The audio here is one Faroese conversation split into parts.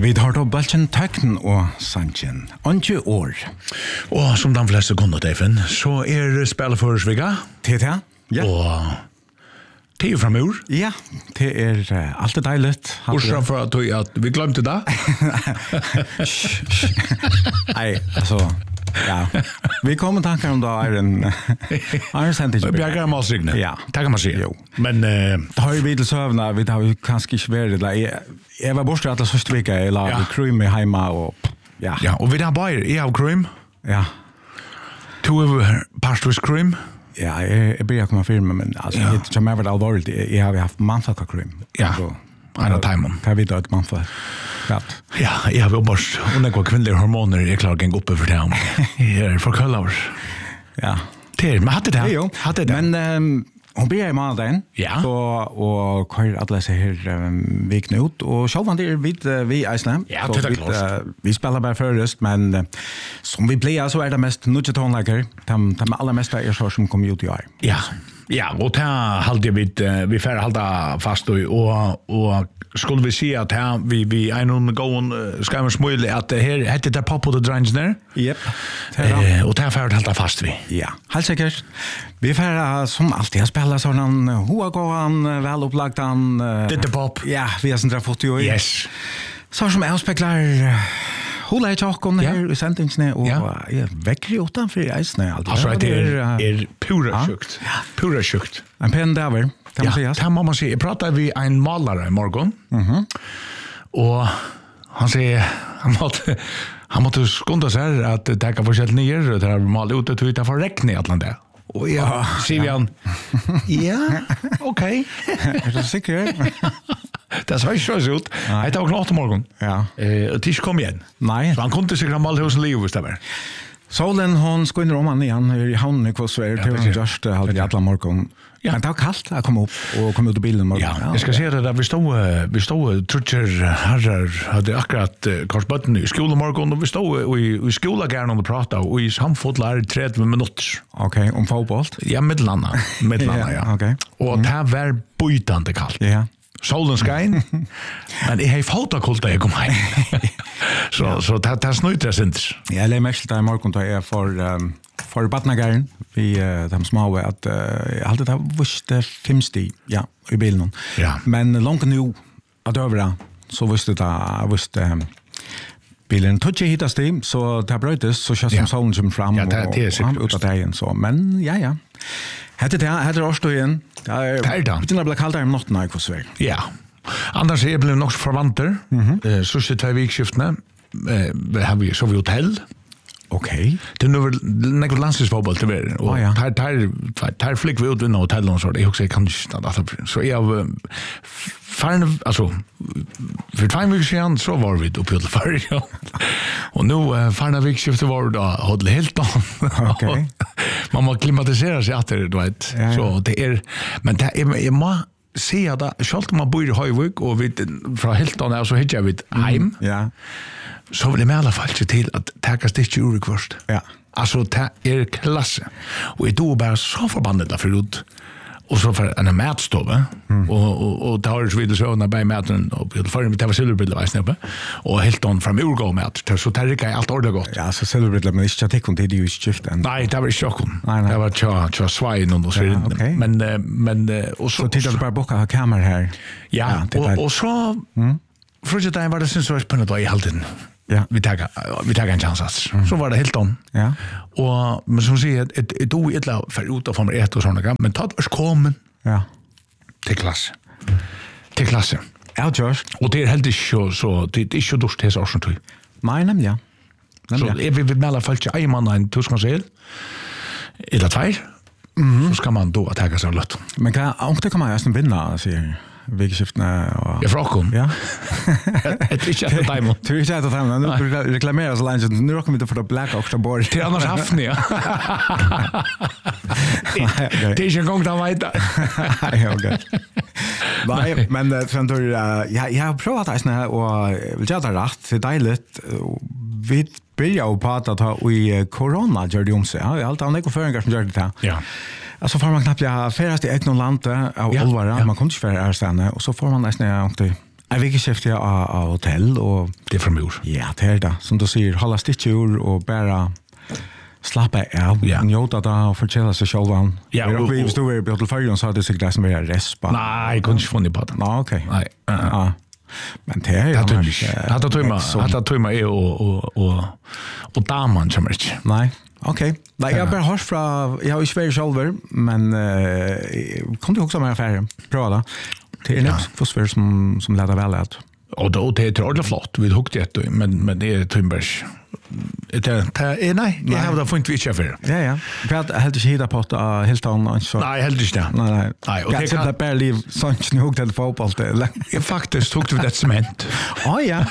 Vi tar då Balchen Tekn och Sanchen. Anke år. Och som de flesta kunder Daven, så spelet för Sviga. TT. Ja. Och det framur. Ja, det allt dejligt. Bortsett för att vi glömde det. Nej, alltså ja. Vi kommer tankar om då en sentence. Bjärgar Malsigne. Ja, det kan man säga. Jo. Men det har ju vid sövna, vi har ju kanske inte varit jag var borta att första vecka i lag med cream i hemma och ja. Ja, och vi har bara i av cream. Ja. Två pastors cream. Ja, jag börjar komma filma men alltså det som är väl allvarligt. Jag har haft manfaka cream. Ja. Anna timon. Kan vi då ett manfaka. Ja. Ja, jag vill bara och kvinnliga hormoner är klart en uppe för dem. Är för colors. Ja. Det men hade det. Jo, hade det. Men hon blir i månaden. Ja. Så och kör alla sig här veckan ut och själva det vi Island. Ja, det är klart. Vi spelar bara förrest men som vi blir så är det mest nutjetonlager. De allra mesta är så som kommer ut i år. Ja. Ja, och det hade vi får hålla fast och skulle vi se att här vi en gång ska man smöla att här heter det Pop och the Drines där. Japp. Och det får hålla fast vi. Ja, helt säkert. Vi får som alltid att spela sån hoagoan väl upplagdan det pop. Ja, vi har sen fått ju. Yes. Så som avspeglar hula i tjockon här i sentingen och jag väcker utanför isen allt. Alltså det är pura sjukt. Pura sjukt. En pen där kan man säga. Ja, man säga. Jag pratade vi en målare i morgon. Och han säger han måste skunda sig att det kan få sätta ner och det här mal ut och ta för räkna i Atlanta. Och ja, säger han. Ja, okej. Är du säker? Det så ju ut. Det var klart morgon. Ja. Tisch kom igen. Nej. Så han kunde sig gammal hos Leo stämmer. Solen hon skiner om han igen i hamnen i Kosver till just halv jävla morgon. Ja. Men det var kallt att komma upp och komma ut ur bilen morgon. Ja, jag ska säga det där vi stod trutcher herrar hade akkurat korsbötten i skolan och vi stod i skolan gärna och pratade och i samfotlar 30 minuter. Okej, om fotboll? Ja, mittlanda ja. Okej. Och det här var bojtande kallt. Ja. Solen skein. Men jag har fått kulta jag kom hem. Så det snöter jag inte. Jag lägger mest där i morgon då jag för Batnagaren vi de små att jag hade det visste 50 i bilen. Ja. Men långt nu att övra så visste bilen tog ju hittas det så det bröts så känns som solen som fram och ut av dagen så men ja. Hade årstå igen. Det är blir kallare om natten i Kosver. Ja. Annars är det nog förvanter. Så sitter 2 veckskiftena. Har vi så vi hotell. Okej. Det nu något landslagsfotboll till ver och tar flick vi ut i hotell och så det också kan inte så jag fan alltså för 2 veckor sedan så var vi uppe till Färjö. Och nu förna veckskiftet var då hotell helt då. Okej. Man måste klimatisera sig att det vet. Så det är men det är man se att själv om man bor i Höjvik och vi från Hilton så hittar vi hem. Ja. Så vill det med alla fall se till att täcka stick ur först. Ja. Alltså det är klasse. Och det är bara så förbannat där förut. Och så för en matstove och tar så vidare så när bei maten och för med det silverbrilla var snabba och helt on från urgå mat så tar det allt ordet gott. Ja, så silverbrilla men inte täck kon det ju skiften. Nej, det var chocken. Nej. Det var tja svin och så men och så tittar du bara boka ha kamera här. Ja, och så första var det sen så spännande då i halten. Ja, vi tar en chans. Så var det helt om. Ja. Och men som säger ett do ett lag för ut av form 1 och såna men ta oss kommen. Ja. Till klass. Till klasse. Ja, just. Och det är helt så det är ju dåst det så sånt. Nej, nämligen. Så är vi med alla fall inte man en tuskonsel. Eller 2. Så ska man då attacka sig lätt. Men kan man nästan vinna säger veckskiftena och jag frågar. Ja. Det är inte att time. Du är inte att time. Nu reklamerar så länge nu kommer vi inte för att blacka också bort. Det annars haft ni. Det är ju en gång där vet. Ja, okej. Nej, men sen då jag har provat det snä och vill jag ta rätt till dejligt. Vi börjar på att ta i corona gör det om sig. Ja, allt annat går föringar som gör det. Ja. Alltså får man knappt färast i ett land av Olvara, man kommer inte för ärstande och så får man nästan inte Jag vill skifta av hotell och det framur. Ja, det är det. Som du säger, hålla stitchur och bara slappa av. Ja. Njóta det och förtälla sig själva. Ja, vi stod i Björtelfärgen så hade det säkert som var respa. Nej, jag kunde inte få det på det. Nej, okej. Nej. Ja. Men det är ju annars... Hata tøyma är och damen kommer inte. Nej. Okej. Nej, jag bara hörs från... Jag har ju Sverige själv, men kom du också med affären? Pröva det. Det är inte fosfor som leder väl att. Och det är ordentligt flott. Vi huggt det, men det är Tøymbergs. Nej, jag har det fått vi för. Ja. För att helt inte hitta på att helt annan så. Nej, helt inte. Nej. Och det kan bara liv sånt nu huggt det fotboll det. Jag faktiskt huggt vi det cement. Ja.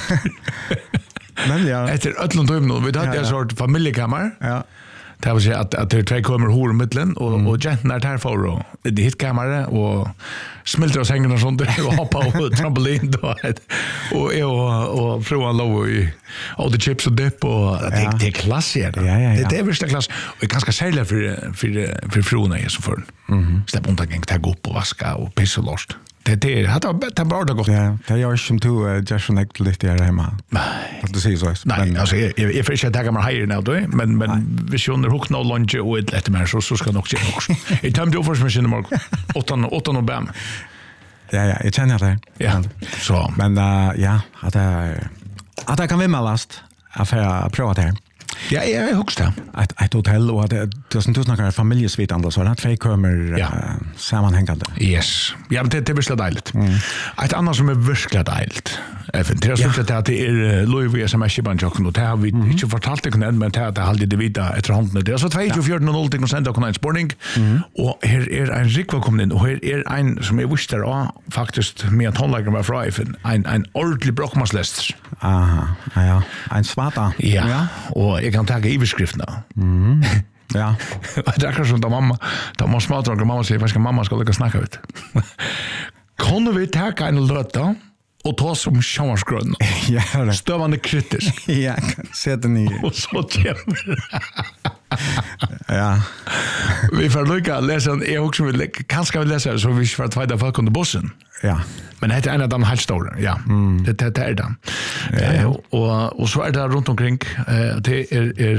Men ja. Efter öllum dømnum, vi hade en sort familjekammare. Ja. Det vill säga att det tre kommer hår i mitten och gentnar där för och det hit kammare och smälter oss hängarna sånt och hoppa och trampolin då och fruan låg i all the chips och dip och det är klassigt. Det är värsta klass och ganska sälja för fruarna är så för. Släpp undan gäng ta upp och vaska och pissa lost. Det hade bara det gott. Ja, det gör som du just connect lite där hemma. Nej. Att du säger så. Nej, alltså jag får inte ta mig higher now då, men vi ska under hook no lunch och ett mer så ska nog se också. I time då för mig morgon 8 och bam. Ja, jag känner det. Ja. Så. Men ja, att det kan vi med last affär prova det här. Ja, jag huxar. Ett hotell och det som du snackar familjesvitande så att två kommer sammanhängande. Yes. Ja, men det är verkligen dejligt. Ett annat som är verkligen dejligt. Det är så att det är Louis SMS-banjocken och det har vi inte fortalt det än, men det har aldrig det vita efter handen. Det är så 24.0 och en spårning och här är en rikva kommit in och här är en som är visst där faktiskt med att hålla var fra en ordentlig brockmaslest. Aha, ja. En svarta. Ja, och jag kan ta överskrifterna. Ja. Det är kanske som mamma smaltråk och mamma säger, vad ska mamma ska lycka snacka ut? Kan vi ta en löta och ta som sjåmarsgrön? Ja, stövande kritisk. Ja, sätter ni. Och så kommer ja. Vi får lycka läsa, jag också vill, kanske vi läsa så vi får tvåda folk under bussen. Ja. Men det är en av de helt stora, ja. Det är det. Och så är det runt omkring. Det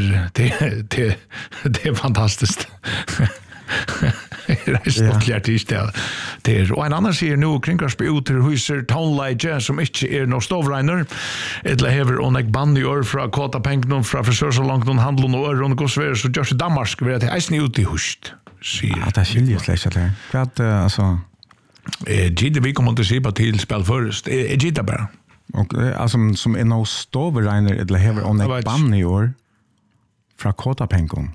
är fantastiskt. Det är stort hjärtigt det är. Och en annan säger nu kringkarsby ut till huser tonleidje som inte är någon stovreiner. Eller hever och nek band i år fra kåta pengen fra frisørsalongen og handelen og øren og gåsver så gjør seg Danmark ved at det er eisen ut i hust. Ja, det er skiljer slik det. Hva altså... Gidde vi kommer til å si på til spill først. Gidde bare. Og altså som er noen stovreiner eller hever og nek band i år fra kåta pengen.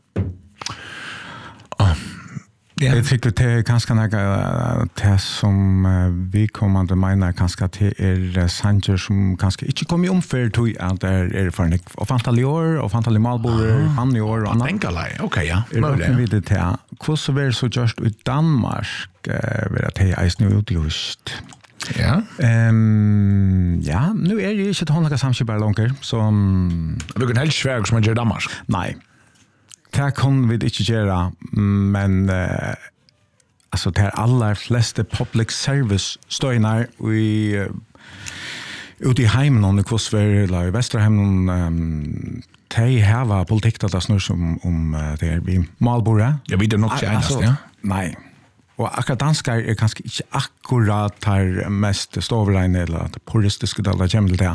Jag tycker det är ganska nära det som vi kommande menar ganska till sanger som ganska inte kommer omför till att det är för en ofantlig år och ofantlig malbor han i år och annat. Okej, ja. Men vi det här. Hur så väl så just i Danmark vill att det är nu just. Ja. Ja, nu är det ju inte hållna samskippar långt som du kan helt svärg som man gör i Danmark. Nej. Det kan vi inte göra, men alltså det är alla flesta public service stöjnar ute i heimen i Kvossver eller i Västerheimen de har politik att det snurr om det är vi Malbora. Jag vet det nog inte ens, ja. Nej. Och akkurat danskar är kanske inte akkurat här mest stovrein eller puristiska delar jämnt det.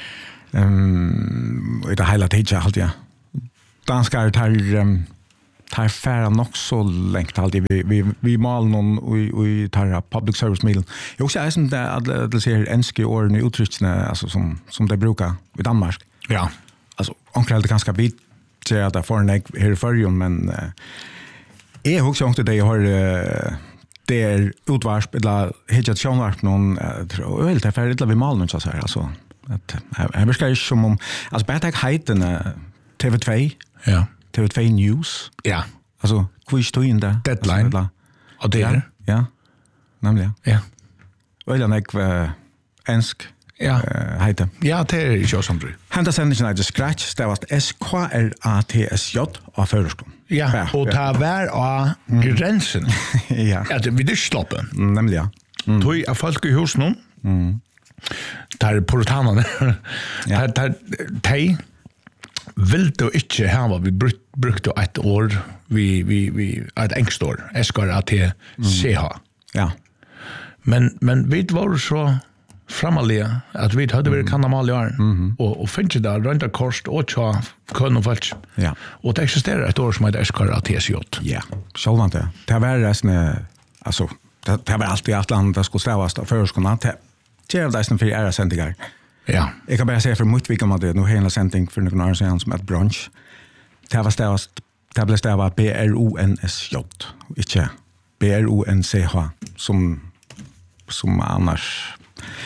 I det hela tiden alltid. Danskar tar färra nog så längt alltid vi mal någon och tar public service medel. Jag också är som det att ser enske åren i uttrycksna alltså som det brukar i Danmark. Ja. Alltså onkel det ganska bit så att det får en här i förrjun men är också inte det jag har det är utvarsp eller hedjat sjönvarp någon öl det färdigt vi mal någon så här alltså att jag beskriver som om alltså bättre heiten TV2. Ja. TV2 News. Ja. Alltså, quiz to in där. Deadline. Och det är ja. Nämligen. Ja. Eller nek ensk. Ja. Heter. Ja, det är ju så som du. Hända sändningen är scratch, det var SKRATSJ av förskolan. Ja, och ta var av gränsen. Ja. Att vi det sloppen. Nämligen. Tog jag folk i hus nu Där puritanerna. Där de vill då inte ha vi brukte ett år vi ett engstår SKRAT-CH. Ja. Men vi var så framaliga att vi hade varit kanamal i år och finns där runt kost och tja kunde folk. Ja. Och det existerar ett år som heter SKRAT-CJ. Ja, självant det. Det var resten alltså det var alltid att landet skulle stävas av förskolorna. Det är det som för era sändningar. Ja. Jag kan bara säga för Mottvik om att det nu hela sändning för några år sedan som ett brunch. Det var stävas det blev stävat BRONSJ, inte BRONCH som annars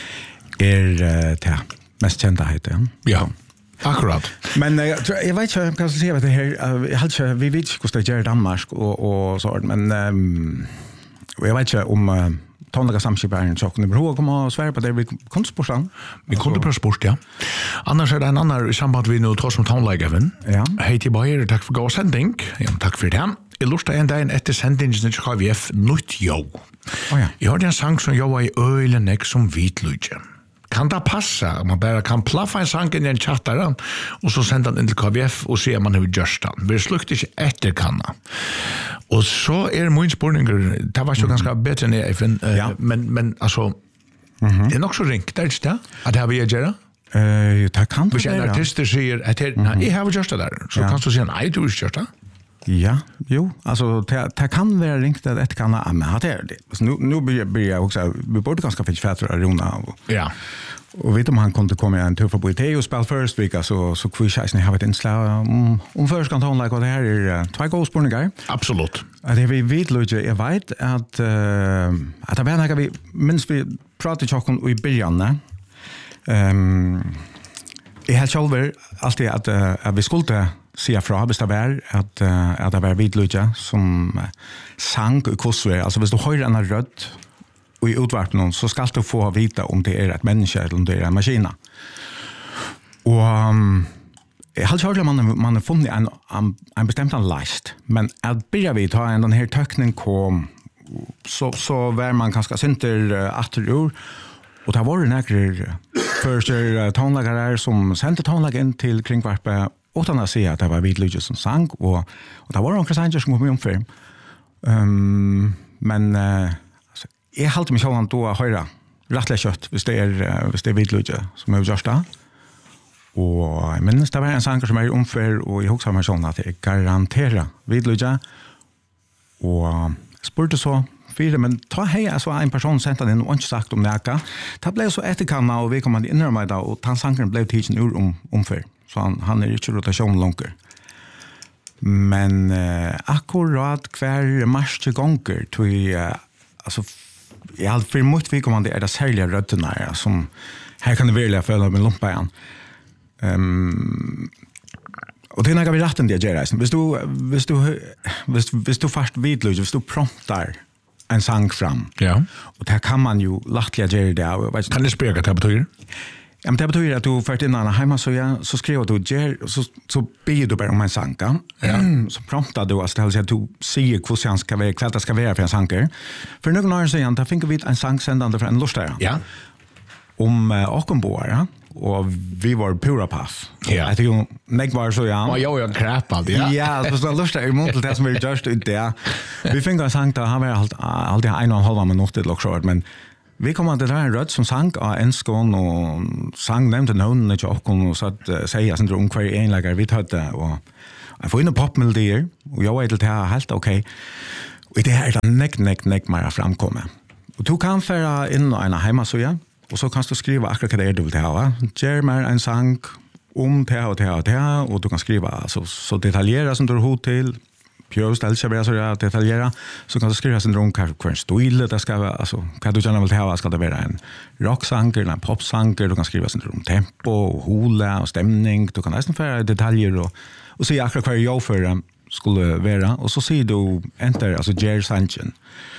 det mest kända heter. Ja. Akkurat. Men jag vet inte vad jag ska säga det här. Vi vet inte hur det gör i Danmark och så, men jag vet inte om tonliga samskiparen så kunde behöva komma och svära på det vi kunde sporta. Vi kunde på sport, ja. Annars är det en annan samband vi nu tar som tonliga. Ja. Hej till Bayer, tack för god sändning. Ja, tack för det. Jeg lusta en dag etter sendingen til KVF Nytt Jo. Jeg hørte en sang som jeg var i øylenek som hvitløyde. Kan det passe? Man bare kan plaffa en sang inn i en chattare, og så sende den inn til KVF og se om man har gjørst den. Vi slukte ikke etter kanna. Og så min spørninger, det var så ganske bedre enn jeg, men altså, det er nok så ringt, det er ikke det? At det har vi gjør det? Det kan Hvis en artist sier at jeg har gjørst det der, så kan du si nei, du har ikke gjørst det. Ja, jo, alltså det kan vara ringt att ett kan men det är det. Så nu blir jag också vi borde ganska fick fätter Arona. Ja. Och vet om han kunde komma en tur på Teo spel first week så quizisen har ett inslag om först kan hon like det här är två goalspoingar. Absolut. Det vi vet Luigi, jag vet att det var några vi minst vi pratade ju om i början. Jag har själv alltid att vi skulle säga fra hvis det var att det var vidløyja som sang i kosver. Alltså hvis du hører en rødd og i utvarpen så skal du få vita om det är ett människa eller om det är en maskin. Och jag har hört att man har funnit en bestämd list, men att börja vi ta en den här tökningen kom så var man ganska synter atterur och det var några första tonlagare som sände tonlag in till kringvarpe utan att säga att det var vidløyja som sang och det var några sanger som kom för. Men alltså jag håller mig själv då att höra rättligt kött hvis det är vidløyja som är just det. Och jag minns det var en sanger som är omför och jag också har sån att det garantera vidløyja och spurte så fyra men ta hej alltså en person sent den och inte sagt om näka. Det blev så etterkanna och vi kommer in i mig då och han sangren blev teachen ur omför. Så han är inte rotation långt. Men akkurat kvar marsch gånger till alltså jag har för mycket vi kommer det särskilt rötterna som här kan det välja följa med lumpa igen. Och det är några vi rätten det gör. Hvis du fast vidlöj, hvis du promptar en sang fram. Ja. Och det kan man ju lättliga göra det. Kan det spela det betyder? Ja, men det betyder att du färt in en hemma så skriver du ger så ber du bara om en sang. Ja. Så promptar du alltså till att du säger hur sen ska vara kvälta ska vara för en sanger. För några år sedan där fick vi en sang sändande från en lustare. Ja. Om Åkenboar och vi var pura pass. Ja. Jag tycker mig var så ja. Och jag crap alltid. Ja. Ja, det var så lustigt i mån till det som vi just ut där. Vi fick en sang där han var alltid 1,5 minuter till också men vi kom att det där en röd som sang av enskon och sang nämnde någon och Åken och så att säga sen om kvar enlägare vi hade och jag får in en popmelodier och jag var till helt okej. Och det här är neck mer framkomma. Och du kan föra in en hemmasida och så kan du skriva akkurat vad det är du vill ha. Ger mig en sang om det och du kan skriva alltså, så detaljerat som du har hot till. Pjøst alltså vara så detaljerat så kan du skriva sin dröm kvar stil det ska vara alltså kan du gärna vill ha ska det vara en rocksång eller en popsång du kan skriva sin dröm tempo och hola och stämning du kan nästan föra detaljer och se akkurat vad jag för skulle vara och så ser du enter alltså Jerry Sanchez.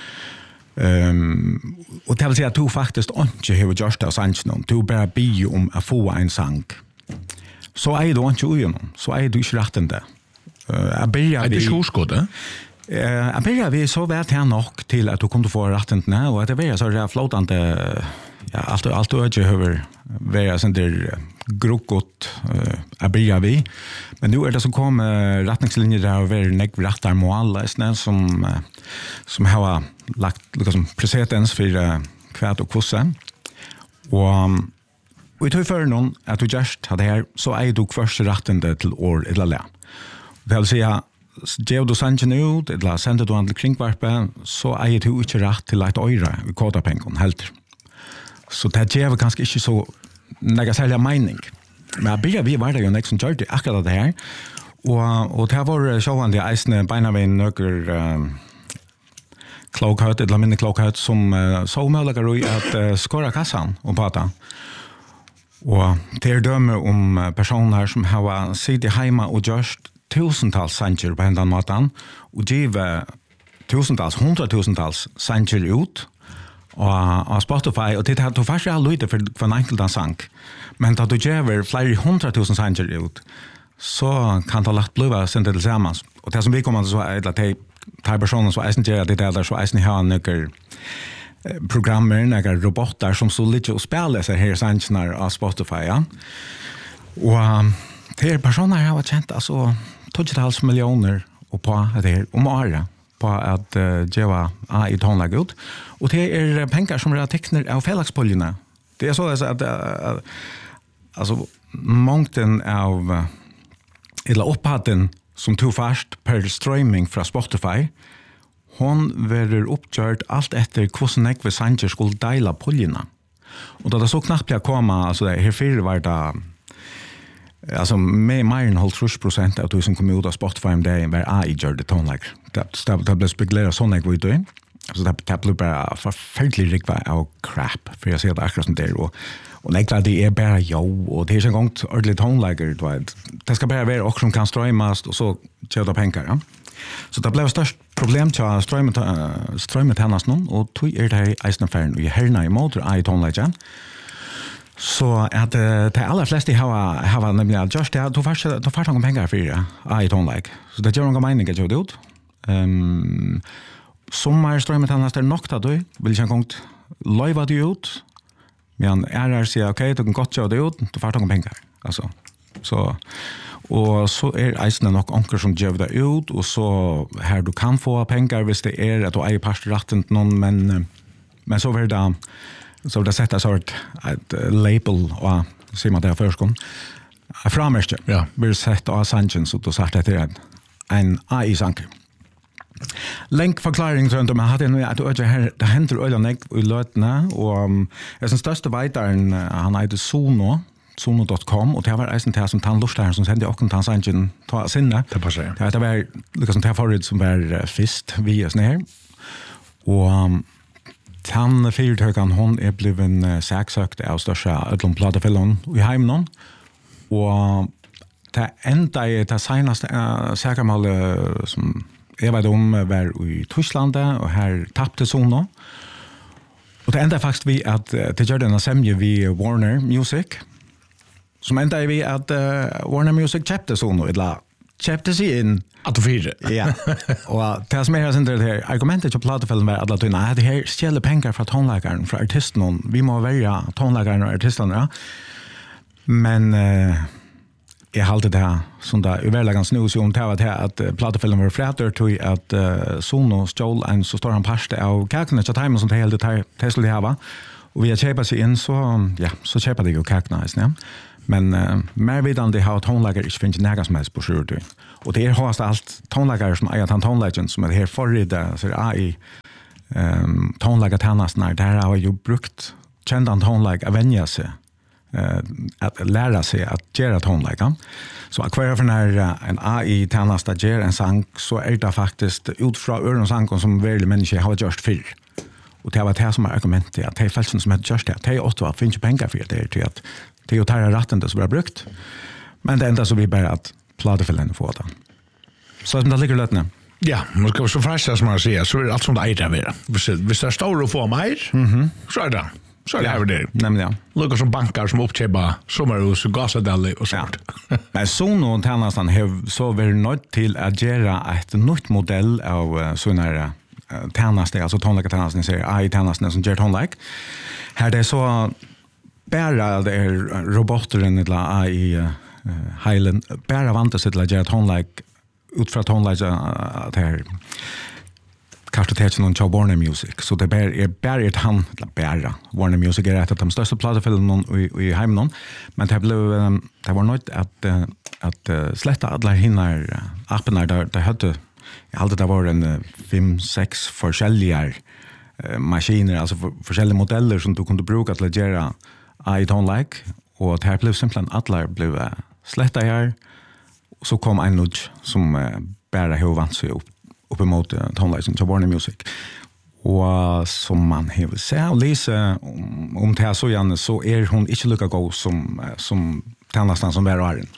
Och det vill säga att du faktiskt inte har gjort det Sanchez du bara be om att få en sång. Så är du inte ugenom så är du inte rättande. Jag börjar det skoskode. Jag börjar vi så väl här nog till att du kunde få rätten och att det var så där flotande allt öde över vara sen där grokot att börja vi. Men nu det så kom rättningslinjer där över neckrattar mål som har lagt liksom presidents för kvart och kusse. Och vi tog för någon att du just hade här så är du först rättande till år eller lä. Det vill säga Geo du sanjen ut, eller sender du an til kringvarpe, så er du ikke rett til et øyre i kodapengen, helt. Så det gjør kanskje ikke så nega særlig mening. Men vi var det jo nek som gjør det akkurat det her. Og det var sjåvanlig eisende beina ved nøkker klokhet, eller minne klokhet, som så mulig i at skåre kassan og bata. Og det dømer om personer som har sittet hjemme og gjørst tusentals sanger på hendan matan og givet hundratusentals sanger ut og Spotify og det har faktisk all lyde for en enkelt sang men da du giver flere 100.000 sanger ut så kan det lagt bliva sendet til sammen og det som vi kommer til så er at de personer som eisen gjør det der så eisen har noen programmer, noen roboter som så litt og spiller seg her sangene av Spotify ja. Og det personer jeg har kjent altså 20 miljoner och på det här om året på att geva i tonlag ut och det pengar som är tecknar av fällakspoljerna. Det är så att alltså mångten av eller upphatten som tog fast per streaming från Spotify hon verður uppgjort allt efter hur näkve sanger skulle dela poljerna. Och då det så knappt jag komma alltså det här för var det alltså med mer än 30% av de som kom ut av Spotify om det var AI gör det tonlag. Det blev spekulerat sån jag vid det. Så det blev bara förfärligt riktigt av crap för jag ser det akkurat som det och nekla det bara och det är en gång ordentligt tonlager det ska bara vara också som kan streamas och så tjäna pengar ja. Så det blev störst problem till streamet hennes någon och tog det eisnafären och herna i motor AI tonlager. Så att det alla flesta har nämligen just det då får någon pengar för det i tonlag. Så det gör någon mening att göra det ut. Sommar streamet han nästan nokta då vill jag gångt live det ut. Men säger okej, du kan gott göra det ut, då får någon pengar. Alltså så och så eisen nog onkel som gör det ut och så här du kan få pengar visst det är att du är pastorratten någon men så vidare så det sätter sort ett label och ser man där förskon. Framärste. Ja, vi sett av sanchen så då sagt det en AI sank. Länk förklaring runt om hade nu att det händer ölen i lötna och är den största vitaren han heter sono.com och det var eisen till som tandlustar som sände och han sanchen ta sinne. Det passar. Det var liksom det förut som var fist vi är snär. Och han fyrtökan hon är bliven saksökt av största ödlom platefällon i heimnon och det enda är det senaste säkermålet som jag vet om var i Tyskland och här tappte Sono och det enda faktiskt vi att det gör denna sämje vi Warner Music som enda är vi att Warner Music köpte Sono eller köpte sig in att du fyra. Ja. Och det som är här sen det här argumentet på platefällen var att det här stjäler pengar från tonläkaren från artisten. Vi må välja tonläkaren och artisterna. Men jag hade det som det överläggan snus om det var att platefällen var fräter till att Sono stjål en så stor en parste av kakna så tajmen som det helt det skulle ha va. Och vi har köpt sig in så ja, så köper det ju kakna ja. Men mer vidan det har tonlägare inte finns några som helst på sjur. Och det har allt tonlägare som är att tonlägaren som är här förrida så är i tonlägare tannast när det här har ju brukt kända tonlägare att vänja sig att lära sig att göra tonlägare. Så att kvar för när en AI tannast att göra en sang så är det faktiskt utifrån öronsanken som varje människa har gjort förr. Och det var det som är argumentet att det är fälten som har gjort det. Det är åtta finns ju pengar för det till att det är ju tar rätten som har brukt. Men det enda så vi bara att platefällen får det. Så som det ligger lötna. Ja, man ska så fräscha som man säger så är det allt som det är där. Hvis det är stor och få mer så är det. Så är det här det. Nämligen. Lukar som bankar som uppköpa sommarhus och gasadalli och sånt. Men Sono och Tennastan har så varit nöjd till att göra ett nytt modell av sådana här tjänste, alltså tonläkartjänsten säger AI-tjänsten som gör tonläk. Här det så bara det är roboteren eller AI heilen bara vant sig till att göra tonläk utfra tonläk att här kartotekningen av Warner Music. Så det bara ett hand bara. Warner Music är ett av de största platefilmen i hemmen. Men det var något att slätta alla hinnar apparna där hade jag hade det var en 5-6 forskjelliga maskiner, alltså forskjelliga modeller som du kunde bruka till att göra AI-tonlike. Och det här blev simpelthen alla blev slätta här. Och så kom en nudge som bara har vant sig upp emot tonlike till Warner Music. Och som man har sett och läsa om det här så gärna så är hon inte lika god som tjänsten som är den.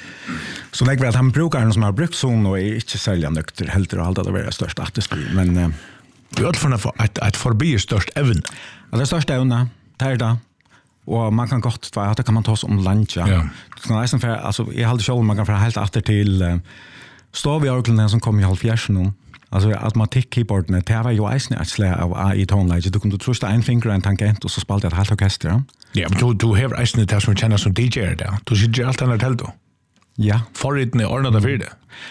Så det är att han brukar som har brukt sån och är inte sälja nykter helt och allt att det är störst artisteri. Men vi har funnit att förbi är störst även. Ja, det är största även, det är det. Och man kan gott att det kan man ta oss om lunch. Ja. Alltså, jag hade själv man kan få helt efter till staviorgeln som kom i 70-talet. Alltså automatik-keyboarden, det var ju eisen ett slag av AI-tonläge. Du kunde trusta en finger och en tangent och så spalte ett helt orkester. Ja, men du har eisen det som känner som DJ där. Du sitter allt annat helt då. Ja. Förritten är ordnat för det.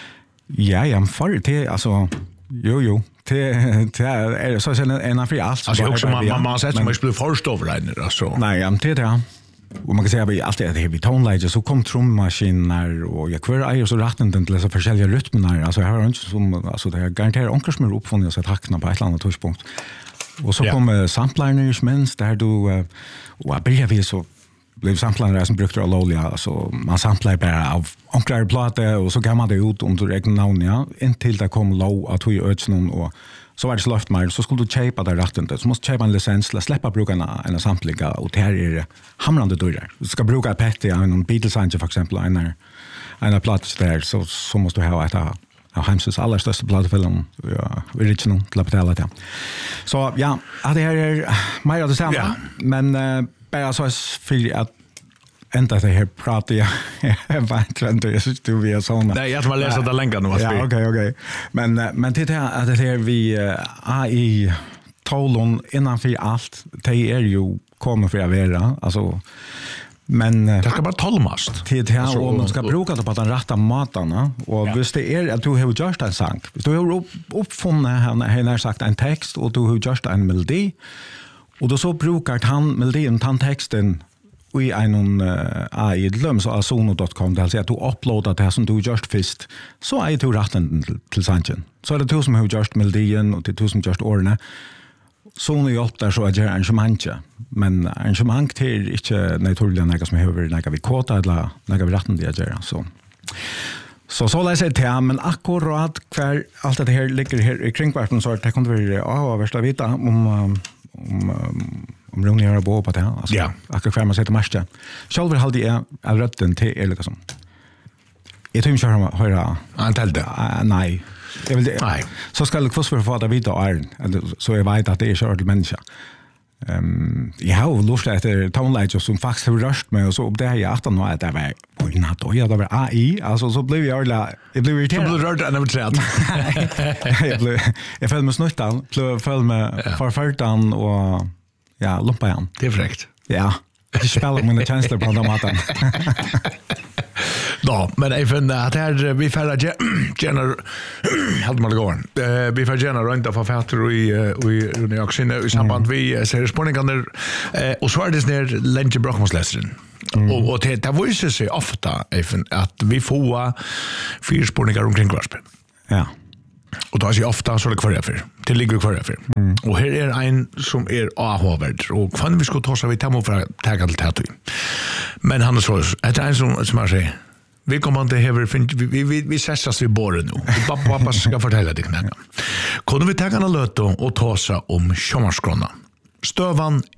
Ja, men förrett är alltså jo. Det är så en av allt. Alltså också man har sett som man skulle förstå över det alltså. Nej, det är det. Och man kan säga att alltid är det tonläge så kom trummaskiner och jag kvar är så rätten den till så olika rytmer. Alltså här har inte som alltså det är garanterat onkel som är uppfunnit så att hackna på ett eller annat touchpunkt. Och så kom samplarna minst där du och började så blev samplarna som brukade lolja så man samplar bara av onklar platta och så gamla det ut under egna namn ja intill det kom low att vi ödsnon och så var det slöft mer så skulle du köpa där rätten så måste köpa en licens för att släppa brukarna en sampliga och det här är hamrande dörrar. Du ska bruka Petty en Beatles Angel för exempel en plats där så måste du ha ett av hemsens allra största platefilm original till att betala det. Så ja, det här är mer av det samma. Ja. Men bara så för att ända det här pratar jag var inte jag syns du via såna. Nej, jag har läst det länge nu vad Ja, okej. Men det här att det här vi AI tolon innanför allt det är ju kommer för att vara alltså men det ska bara tolmast. Det här och man ska bruka det på den rätta matarna och visst det är att du har just en sång. Du har uppfunnit han sagt en text och du har just en melodi och då så brukar han melodin texten i en AI-lum så asono.com det vill säga att du uploadar det som du just först så är du rätten till sanchen. Så är det du som har just melodin och det är du som just ordna. Så nu hjälper så att göra arrangemanget. Men arrangemanget är inte naturligt något som behöver något vi kåta eller något vi rätten till att göra. Så läser jag till, men akkurat kvar allt det här ligger här i kringkvarten så att det kunde vara värsta vita om Ronny har bo på det. Alltså, ja. Akkurat kvar man säger till Marsha. Själv hade jag rätten till är liksom. Jag tror inte jag höra. Antal det? Nej. Nej. Så ska jag först få det vidare så jag vet att det är så till människa. Jag har lust efter tonläge som faktiskt har röst med och så upp där jag 18 år att det var det var AI alltså så blev jag irriterad. Så blev rörd än överträd. Jag föll med snuttan, föll med förfärtan och ja, lumpa igen. Det är fräckt. Ja. Jag spelar mina känslor på den maten. Ja, men även att här vi färra gärna hade man gått. Vi färra gärna rönta författare i New York City i samband vi ser spårningar och så är det ner Lenge Brockmosläsaren. Och det visar sig ofta även att vi får 4 spårningar omkring kvarspen. Ja. Och då är det ofta så det kvar för. Det ligger kvar för. Och här är en som är avhåvärd och kan vi ska ta så vi tar mot för att ta till tätt. Men han så är det en som har sig. Vi kommer inte över vi sättas vid borren nu. Pappa ska fortälla dig knäcka. Kunde vi ta en löt och ta sig om sommarskrona. Stövan är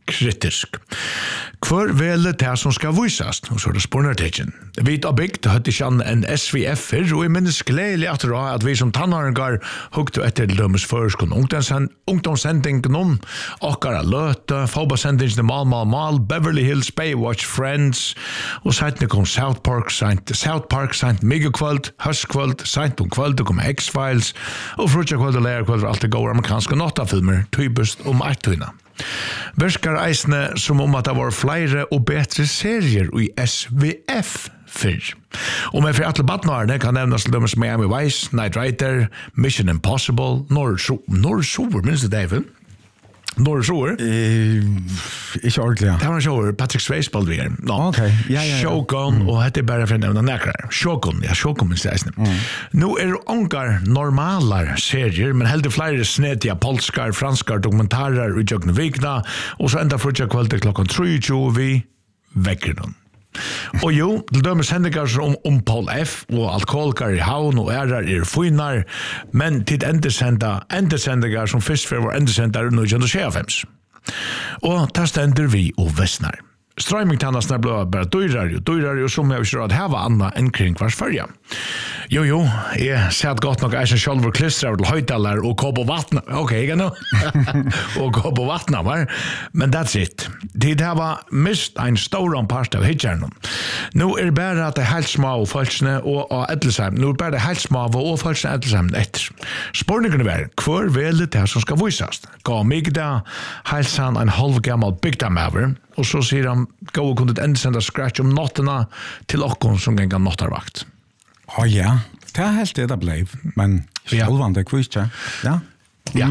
kritisk. Hvor velet det som skal visast, og så det spørnertegjen. Vi har bygd høtt ikke en SVF-er, og jeg minnes gledelig at vi som tannharengar hukte etter dømes føreskånd ungdomssendingen om, okkara løte, fotballsendingen mal, Beverly Hills, Baywatch, Friends, og seitene kom South Park, Saint Migokvöld, Høstkvöld, seint om kvöld, det kom X-Files, og frutjakvöld og lærkvöld var alt det gode amerikanske nottafilmer, typist om eittuina. Verskar eisne som om at det var flere og betre serier i SVF fyrr. Og med for atle badnarne kan nevnas til dømes Miami Vice, Knight Rider, Mission Impossible, Norrsover, minns det David? Norrsover? Ikke ordentlig, ja. Det var en shower, Patrick Swayze spalt vi her. Ok, ja. Shogun, og hette er bare for å nevne nekrar. Shogun minns det eisne. Nå er det ongar normalar serier, men heldig flere snedja polskar, franskar, dokumentarer i Jøgne Vikna, og så enda frutja kvalitet klokkan 23 vi vekker noen. Og jo, til dømes hendikar om Paul F. og alkoholkar i havn og ærar fynar, men til endesendikar som fyrst for var endesendikar i 1925. Og ta stender vi og vestnar. Streamingtannasna ble bare dyrare, og som jeg ikke råd heva anna enn kring hvers fyrja. Jo, jeg ser godt nok eisen sjálfur klistrar til høytalar og gå på vattna. Ok, ikke nå? Og gå på vattna, var? Men that's it. Det heva mist en stor part av hitjernen. Nå er bare at det er helt små falskene og Edelsheim. Nå er bare det helt små og falskene Edelsheim etter. Spørningene var, hvor vil det som skal visast? Gå mig da, heilsan en halv gammal bygdamaver, og så sier han, gå og kunne endsenda scratch om nottena til okkon som gengar nottarvakt. Ja, det er helt det ble, men sjølvande kvistja, ja. Ja.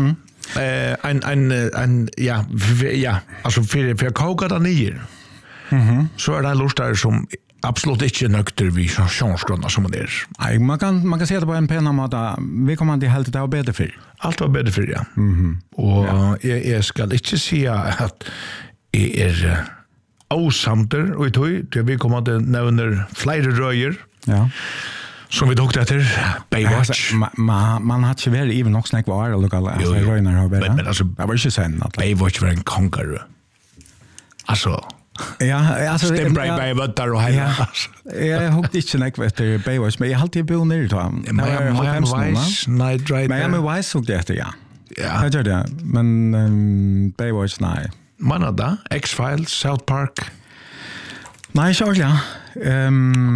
Altså for jeg koka det nye, så er det en lust der som absolutt ikke nøkter vi sjonsgrunna som det er. Nei, man kan se det på en pena måte, vi kommer til helt det var bedre før. Alt var bedre før, ja. Og jeg skal ikke si at jeg er avsamter, og vi kommer til nevner flere røyer, som vi tok etter, Baywatch. Man har ikke vært even nok snakk var, røyner har vært. Men altså, det var ikke sen. Baywatch var en kongarø. Altså, Stembrei vøttar og heila. Jeg hukte ikke nekk etter Baywatch, men jeg har alltid bo nere til ham. Miami Vice, Knight Rider. Miami Vice hukte etter, ja. Jeg gjør det, men Baywatch, nei. Manna da, X-Files, South Park. Nei, ikke ordentlig, ja.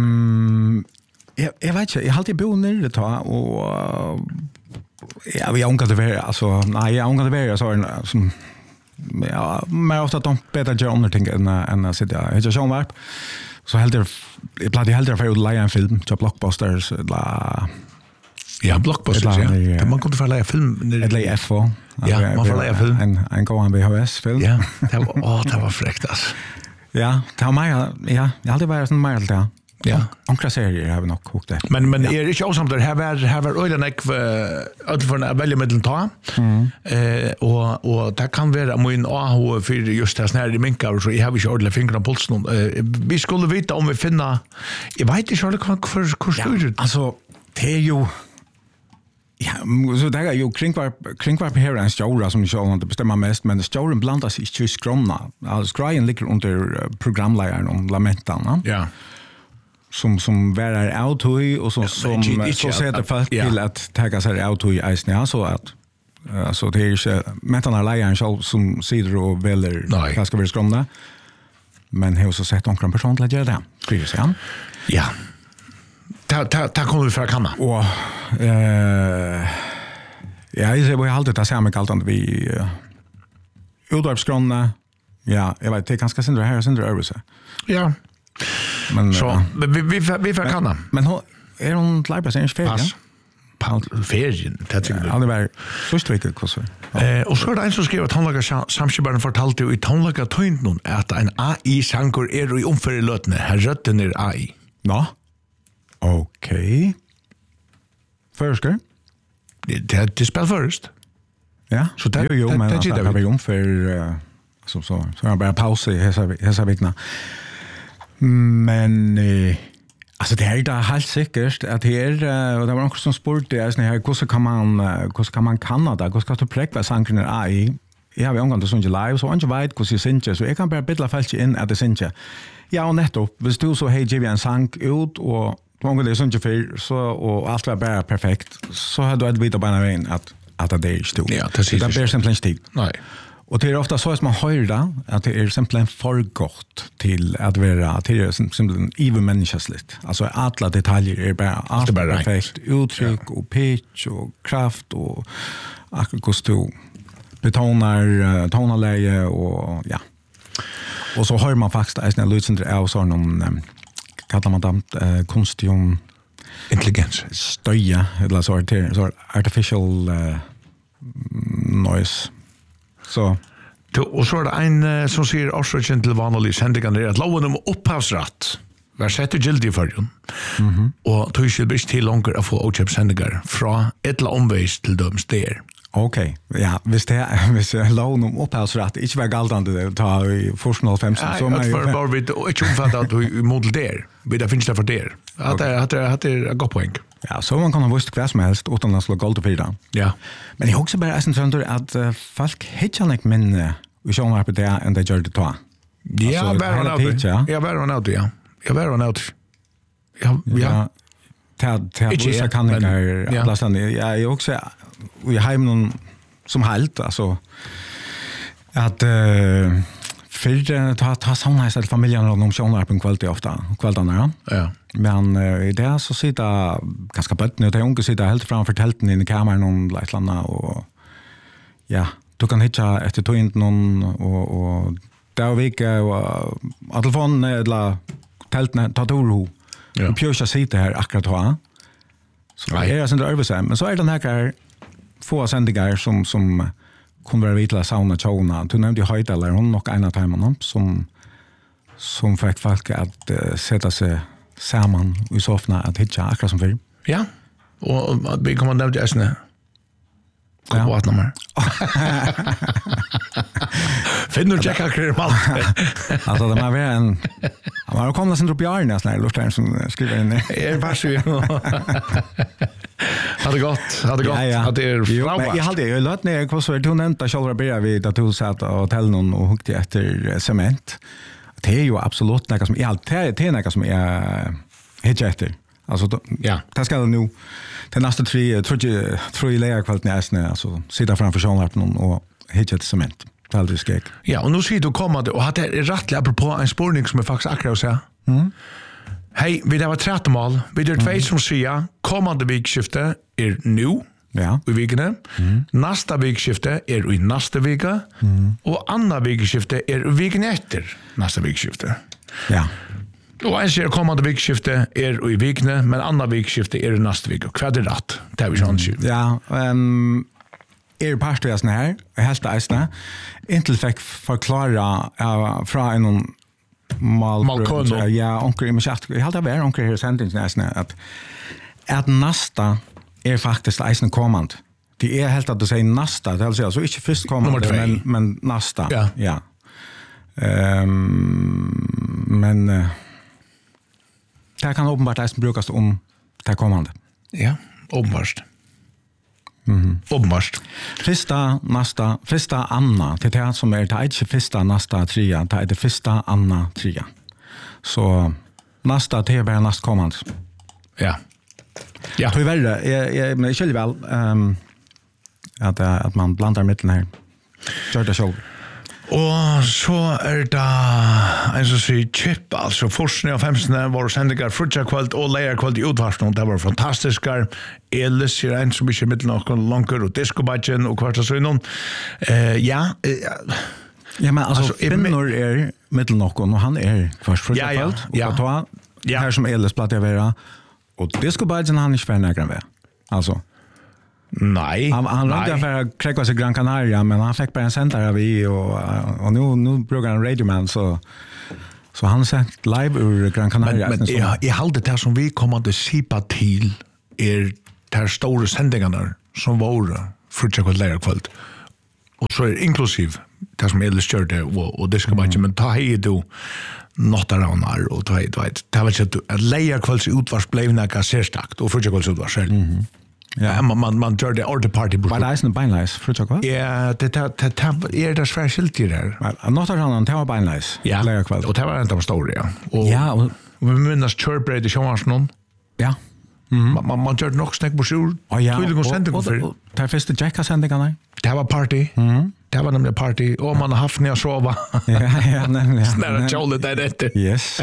Jeg vet ikke, jeg har alltid bo nere til ham, og jeg unga det være, altså, nei, jeg unga det være, som men ofta de bedre gjør andre ting enn å sitte her. Sjånvarp, så jeg pleide heldre for å leie en film til Blockbusters, ja, Blockbusters, ja. Man kunne få leie film. Eller FO. Ja, man får leie film. En gående VHS-film. Ja, det var frekt, altså. Ja, det var mer, ja, jeg har alltid vært sånn mer alt, ja. Ja. Ankra serier har vi nok hukt det. Men er ikke også der, her var øyne nekv for å velge middelen ta, og det kan være min AH for just det snære i minkar, så jeg har ikke ordentlig fingre av pulsen. Vi skulle vite om vi finner, jeg vet ikke hvor styrer det. Altså, det er jo, ja, så det er jo kringvarp her en stjåra som ikke har bestemmer mest, men stjåren blandas ikke i skrona. Skreien ligger under programleieren om lamentene. Ja. Som værer autoi, og så setter folk til at tagga seg autoi eisen, ja, så at så det er ikke mentene leieren selv som sider og velger hva skal være skromne, men har også sett omkring person til å gjøre det, skriver seg han. Ja. Ta kommer vi fra kanna. Og jeg ser hvor jeg alltid tar samme kaltende vi utvarpskromne, ja, jeg vet, det er ganske sindre her og sindre øvelse. Ja. Men så vi får kanna. Men hon lärbar sig inte ferie. Ferien, det är han var först vecka kostar. Och så är det en som skriver att han lagar samskibaren fortalte ju i tonlaga tönt någon att en AI sankor är i omför lötne. Här rötten är AI. Ja. Okej. Förskar? Det spel först. Ja. Så det men det har vi omför så jag bara pausa i hesa veckorna. Men alltså det är det helt säkert att det var någon som spurte jag här hur kan man Kanada hur ska du präkva sankrarna AI jag har omgått sånt live så inte vet hur jag synger så jag kan bara bidla fällt in att det synger. Ja, och nettopp, hvis du så hej givet en sang ut och många det synger för så och allt var bara perfekt så har du ett vita på en väg att det är stort. Ja, det är det simpelthen inte tid. Nej. Och det är ofta så att man hör det att det är simpelthen för gott till att vara till simpelthen övermänskligt. Alltså alla detaljer är bara allt perfekt. Uttryck och pitch och kraft och akkurat du betonar tonläge och ja. Och så hör man faktiskt en lyssnare av sån kallar man det konstig intelligens. Stöja eller så artificial noise. Så och så är det en som säger årsöken till vanlig sändningar är att loven om upphavsrätt var sett i gildig förrjun. Och tog sig bist till långt att få åtköpssändningar från ett eller omvägs till döms där. Okej, ja, hvis loven om upphavsrätt inte var galtande det ta i forsknall 5 så man för bara vi inte uppfattat att vi modell där. Vi där finns det för där. Att det är ett gott poäng. Ja, så man kan ha visst vad som helst utan att slå guld och fyra. Ja. Men jag också bara är att folk hittar inte minne vi kör på det än det gör det ta. Ja, bara nu. Ja, bara nu ja. Jag bara nu. Ja. Jag kan inte alla sån jag också vi har någon som helt alltså att för ta såna här familjen och de tjänar på en kvalitet ofta kvällarna. Ja. Men i det så sitter ganska bättre nu. Det är unga sitter helt framför tälten in i kameran någon lite och ja, du kan hitta efter tog någon och där vecka och telefon eller tälten tar då. Ja. Och pjösa sitter här akkurat här. Så det är sen det översam. Men så är den här få sändningar som kommer vara vitla sauna tjona. Du nämnde ju höjtalare hon och en av timmarna som fick folk att sätta sig samman i soffna att hitta akkurat som förr. Ja, och vi kommer nämna det här. Kom på ett nummer. Finner du checka kring allt? Alltså det var en man har kommit sen upp i Arne såna lustaren som skriver in. Är varsågod. Hade gått. Att det är jag hade ju låt ner kvar så du nämnde själva börja vid att du satt och hotell någon och hukte efter cement. Det är ju absolut något som är allt det är något som är helt efter. Alltså ja, det ska nu till nästa tre läger kvaliteten alltså sitta framför skärmen och hitta till cement. Det är aldrig skräck. Ja, och nu ser du kommande och hade rättligt apropå en spårning som är faktiskt akkurat att säga. Hej, vi det var 13 mål. Vi det två som säger kommande vikskifte är nu. Ja. I veckan. Nästa vikskifte är i nästa vecka. Och andra vikskifte är veckan efter nästa vikskifte. Ja. Och en ser kommande vikskifte är i veckan, men andra vikskifte är i nästa vecka. Vad är rätt? Det har vi sånt. Ja, är pastor sån här, helt äsna. Inte fick förklara från en Malcolm. Ja, onkel men jag hade väl onkel här sentence nästan att nästa är faktiskt äsna kommande. Det är helt att du säger nästa, det alltså så inte först kommande men nästa. Ja. Men det kan uppenbart äsna brukas om det kommande. Ja, uppenbart. Uppenbart. Första Anna, det är som är det är inte första nästa trea, det är det första Anna trea. Så nästa det är bara nästkommande. Ja. Ja. Tyvärr, men själv väl att man blandar mitten här. Gör det själv. Och så är det en så säger chip alltså forskning av femsen var sändningar frutja kvalt och lejer kvalt i utvarsning det var fantastiska Elis är en som är mitt någon långt och disco-budgen och kvart så någon ja men alltså Finnor är mitt någon och han är kvart frutja kvalt och ta här som Elis plattar vara och disco-budgen han är inte för nägra med alltså nej. Han lånade för att kräcka sig Gran Canaria men han fick bara en center av i och nu brukar han radioman så han sett live ur Gran Canaria. Men jag hade det som vi kommer att sipa till de stora sändningarna som var frutjakvalt lärarkvalt. Och så är inklusiv det som Elis körde och det ska bara inte men ta hej då notaraunar och det var inte att lärarkvalts utvars blev näka särstakt och frutjakvalts utvars Ja, man gör det ordet party. Var det eisen beinleis, frutja kva? Ja, det det svär skiltigt där. Något av annan, det var beinleis. Ja, och det var inte av stor, ja. Och ja, och vi minnas Churchbread i Sjøvarsnon. ja. Man gör nog snack på sjur. Ja, och där första Jacka-sändningarna. det var party. Det var nämligen party. Och man har haft när jag sova. ja, nämligen. Snälla tjålet där efter. Yes.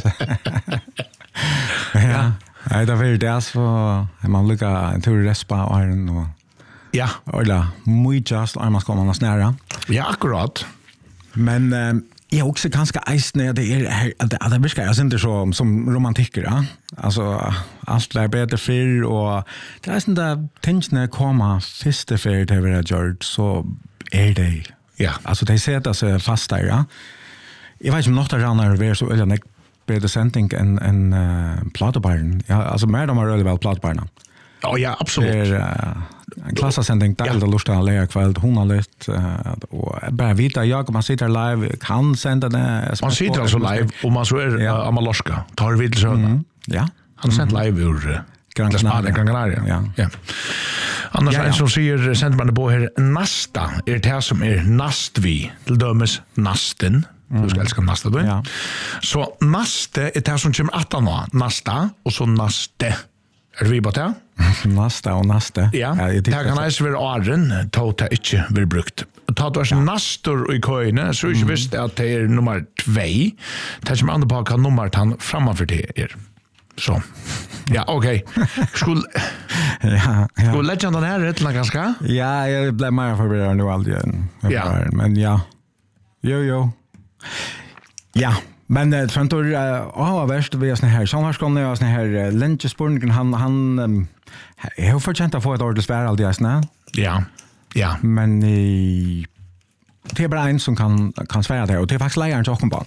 ja. Nej, det var det så man lycka en tur respa och och ja, eller mycket just man ska man snära. Ja, akkurat. Men jag också ganska eisne det är det viskar jag inte så som romantiker, ja. Alltså allt är bättre för och det är sånt där tänkne komma första för det var gjort så är det. Ja. Alltså det sätter sig fast där, ja. Jag vet inte om något annan är så eller bättre sändning än platebaren. Ja, alltså mer de har väl väl platebaren. Ja, ja, absolut. Det är en klassasändning där det lustar att lära kväll hon har lätt och bara vita jag man sitter live kan sända det. Man sitter alltså live och man så är Amalorska tar vid så. Ja. Han sänder live ur Gran Canaria. Ja. Annars en som säger sänder man det på här nästa är det som är nastvi till dömes nasten. Du ska älska nästa då. Ja. Så nästa är det som kommer att nå nästa och så näste. Är vi bara det? Nästa och nästa. Ja, det kan alltså vara åren, ta inte blir brukt. Ta då nästor i köjne, så är visst att det är nummer 2. Det som andra på kan nummer han framför det är. Så. Ja, okej. Skulle lägga den här rätt ganska? Ja, jag blev mer förvirrad nu aldrig. Ja. Men ja. Jo. Ja. Men Trentor värst vi är såna här såna här såna här lunchspurningen han har förtjänat att få ett ordentligt svär alltid snä. Ja. Ja. Men det är bara en som kan svära det och det är faktiskt lejaren som kommer på.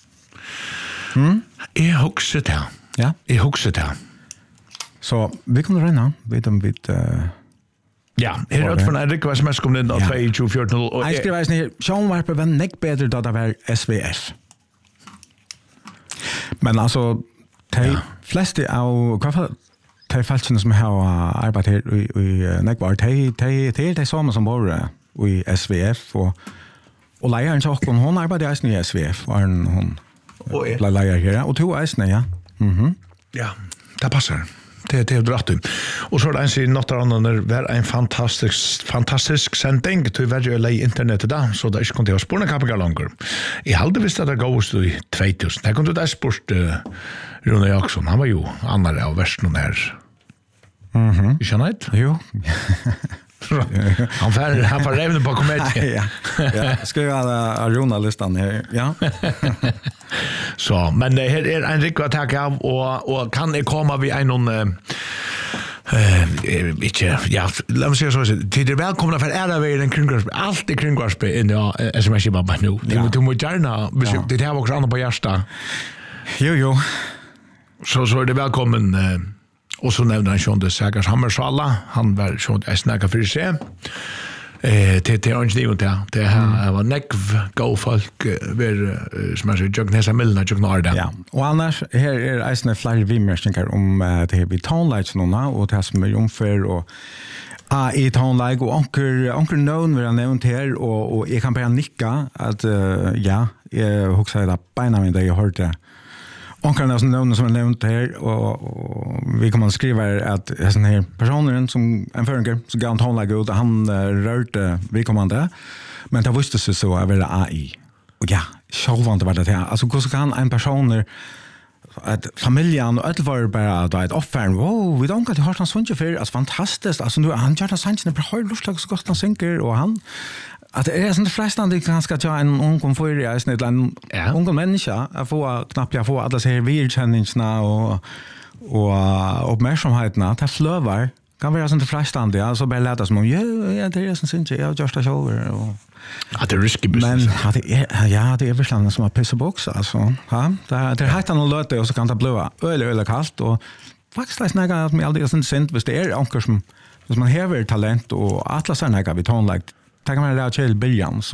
Jag huxar det. Ja. Jag huxar det. Så vi kommer rena vid dem vid ja, är det från Erik vad som helst kom in då 2:14 och jag skriver här Sean var på en neck bättre då det var SVF. Men alltså de flesta av de falskene som har arbetat i Nekvar, de är samma som bor i SVF och lejaren så hon arbetar i SVF och hon blev lejare här och tog eisne, ja. Ja, det passar. Det är rätt. Och så är det en sig något annat när det är en fantastisk sändning till varje lej internet där så det är inte kontinuerligt spårna kapital långt. Jag hade visst att det går i 2000. Det kunde det sport Rune Jackson. Han var ju andra av värsten här. Du känner det? Jo. Han får revna på komedie. Ja, ska jag ha Runa-listan här. Ja. Så, men det här är en riktig attack av och kan det komma vid en inte, ja, låt mig säga så till det välkomna för är det en kringvarsp allt är kringvarsp in i SMS bara nu. Du måste gärna det här också andra på hjärta. Jo. Så är det välkommen och så nämnde han Sean de Sagars Hammersala. Han var Sean de snacka för sig. Det är inte det. Det här var nekv gå folk som är så juggnesa milna jugnarda. Ja. Och annars här är eisne flera vimmärkningar om det här vid tonlights nåna och det som är omför och i tonlight och onkel någon vill jag nämnt här och jag kan bara nicka att ja, jag huxar det beina med det jag hörde. Onkel någon som är nämnt här och vi kommer att skriva att den här personen som en förringer så gav en tonlight ut och han rörde vidkommande men det visste sig så att vara AI. Och ja, självant var det här. Alltså hur kan en person att familjen och allt var bara då ett offer. Wow, vi don't got heart on switch för alltså fantastiskt. Alltså nu han gör det sanns när har lustigt så gott han synker och han att det är sånt frestande ganska ta en ung för i snett en ung människa att få knappt jag få alla säger vidkänningarna och uppmärksamheten att flövar kan vara sånt frestande alltså bara låta som ja det är sånt syns jag just att show och att det är risky business. Men det är väl som att pissa box alltså. Ja, det har han låter och så kan det blåa öl kallt och faktiskt det snäga att mig aldrig sånt sent visst det är ankar som man har talent och alla såna här vi tonlagt. Tack man lära till början